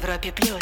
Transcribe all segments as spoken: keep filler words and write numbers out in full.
Европе плюс.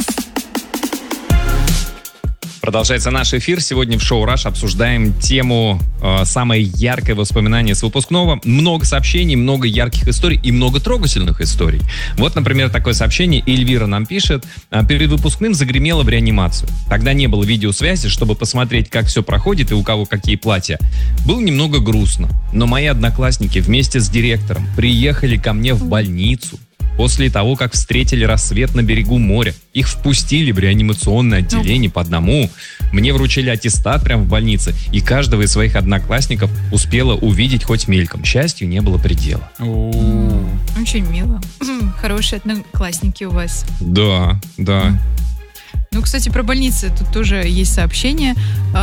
Продолжается наш эфир. Сегодня в шоу «Раш» обсуждаем тему э, «Самое яркое воспоминание с выпускного». Много сообщений, много ярких историй и много трогательных историй. Вот, например, такое сообщение. Эльвира нам пишет. Перед выпускным загремела в реанимацию. Тогда не было видеосвязи, чтобы посмотреть, как все проходит и у кого какие платья. Было немного грустно. Но мои одноклассники вместе с директором приехали ко мне в больницу. После того, как встретили рассвет на берегу моря, их впустили в реанимационное отделение по одному. Мне вручили аттестат прямо в больнице, и каждого из своих одноклассников успела увидеть хоть мельком. Счастью не было предела. Очень мило. Хорошие одноклассники у вас. Да, да. Ну, кстати, про больницы тут тоже есть сообщение.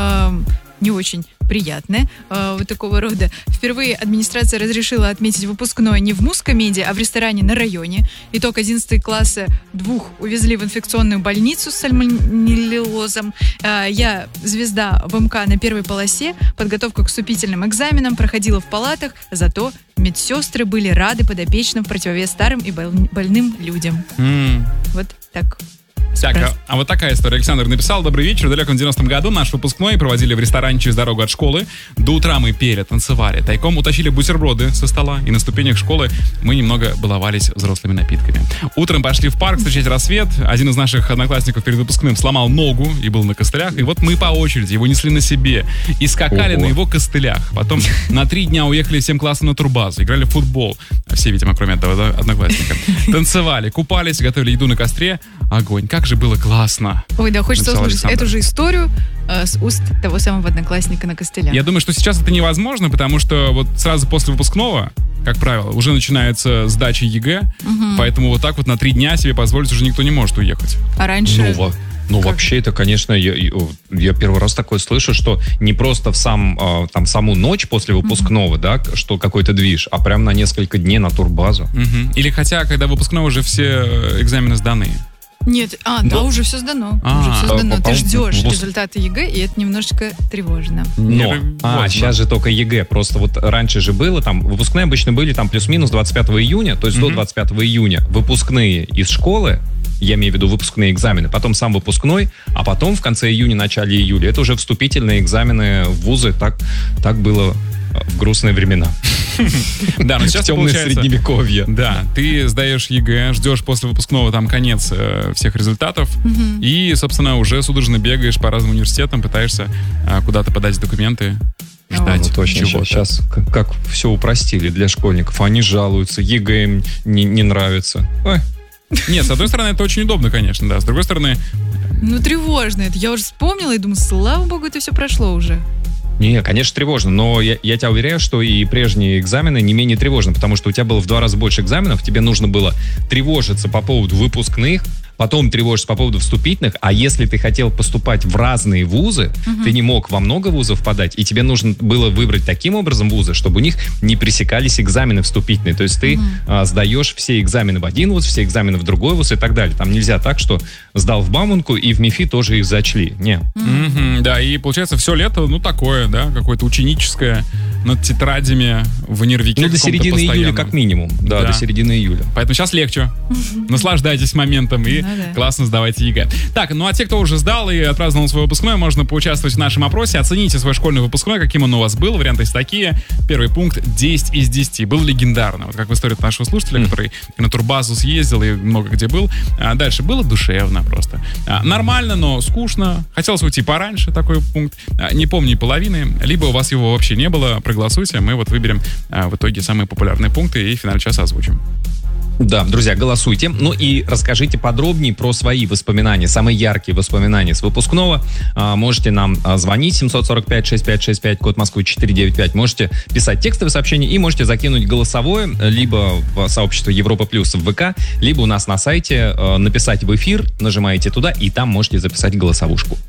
Не очень приятное, э, вот такого рода. Впервые администрация разрешила отметить выпускной не в Мускомеде, а в ресторане на районе. Итог: одиннадцатые классы двух увезли в инфекционную больницу с сальмонеллезом. Э, я звезда в МК на первой полосе. Подготовка к вступительным экзаменам проходила в палатах, зато медсестры были рады подопечным в противовес старым и больным людям. Mm. Вот так. Так, а, а вот такая история. Александр написал: добрый вечер. В далеком девяностом году наш выпускной проводили в ресторане через дорогу от школы. До утра мы пели, танцевали. Тайком утащили бутерброды со стола. И на ступенях школы мы немного баловались взрослыми напитками. Утром пошли в парк встречать рассвет. Один из наших одноклассников перед выпускным сломал ногу и был на костылях. И вот мы по очереди его несли на себе и скакали Ого. на его костылях. Потом на три дня уехали всем классом на турбазу. Играли в футбол. Все, видимо, кроме этого одноклассника. Танцевали, купались, готовили еду на костре. Огонь. Как же было классно. Ой, да, хочется услышать эту же историю э, с уст того самого одноклассника на костылях. Я думаю, что сейчас это невозможно, потому что вот сразу после выпускного, как правило, уже начинается сдача ЕГЭ, угу. Поэтому вот так вот на три дня себе позволить уже никто не может уехать. А раньше... Ну, Ну, как? Вообще, это, конечно, я, я первый раз такое слышу, что не просто в сам, там, саму ночь после выпускного, mm-hmm. да, что какой-то движ, а прям на несколько дней на турбазу. Mm-hmm. Или хотя, когда выпускного уже все экзамены сданы. Нет, а, да, да уже все сдано. А, уже все сдано. А, Ты ждешь выпуск... результаты ЕГЭ, и это немножечко тревожно. Но, а, сейчас же только ЕГЭ. Просто вот раньше же было, там, выпускные обычно были там плюс-минус двадцать пятого июня, то есть mm-hmm. до двадцать пятого июня выпускные из школы, я имею в виду выпускные экзамены, потом сам выпускной, а потом в конце июня, начале июля это уже вступительные экзамены в вузы. Так, так было в грустные времена. Да, но сейчас темное средневековье. Да, ты сдаешь ЕГЭ, ждешь после выпускного там конец э, всех результатов, угу. и, собственно, уже судорожно бегаешь по разным университетам, пытаешься э, куда-то подать документы, ждать. Ну, точно. Чего-то. Сейчас как, как все упростили для школьников. Они жалуются, ЕГЭ им не, не нравится. Ой. Нет, с одной стороны, это очень удобно, конечно, да. С другой стороны... Ну, тревожно это. Я уже вспомнила и думаю, слава богу, это все прошло уже. Не, конечно, тревожно, но я, я тебя уверяю, что и прежние экзамены не менее тревожны, потому что у тебя было в два раза больше экзаменов, тебе нужно было тревожиться по поводу выпускных, потом тревожишься по поводу вступительных, а если ты хотел поступать в разные вузы, угу. ты не мог во много вузов подать, и тебе нужно было выбрать таким образом вузы, чтобы у них не пересекались экзамены вступительные. То есть ты угу. а, сдаешь все экзамены в один вуз, все экзамены в другой вуз и так далее. Там нельзя так, что сдал в Бауманку и в МИФИ тоже их зачли. Не. Угу, да, и получается все лето, ну, такое, да, какое-то ученическое, над тетрадями в нервике. Ну, до середины постоянно. июля как минимум. Да, да, до середины июля. Поэтому сейчас легче. Наслаждайтесь моментом и ну, да. классно сдавайте ЕГЭ. Так, ну а те, кто уже сдал и отпраздновал свой выпускной, можно поучаствовать в нашем опросе. Оцените свой школьный выпускной, каким он у вас был. Варианты есть такие. Первый пункт: десять из десяти. Был легендарно. Вот как в истории нашего слушателя, mm. который на турбазу съездил и много где был. А дальше было душевно просто. А, нормально, но скучно. Хотелось уйти пораньше, такой пункт. А, не помню половины. Либо у вас его вообще не было. Проголосуйте. Мы вот выберем а, в итоге самые популярные пункты и в финале часа озвучим. Да, друзья, голосуйте. Ну и расскажите подробнее про свои воспоминания, самые яркие воспоминания с выпускного. А, можете нам а, звонить семь сорок пять шестьдесят пять шестьдесят пять, код Москвы четыре девять пять. Можете писать текстовые сообщения и можете закинуть голосовое либо в сообщество Европа Плюс в ВК, либо у нас на сайте а, написать в эфир, нажимаете туда и там можете записать голосовушку.